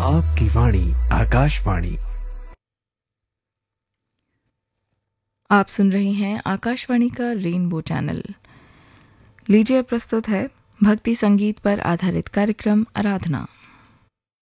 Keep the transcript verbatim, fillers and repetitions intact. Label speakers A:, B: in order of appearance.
A: आपकी वाणी आकाशवाणी।
B: आप सुन रहे हैं आकाशवाणी का रेनबो चैनल। लीजिए प्रस्तुत है भक्ति संगीत पर आधारित कार्यक्रम आराधना।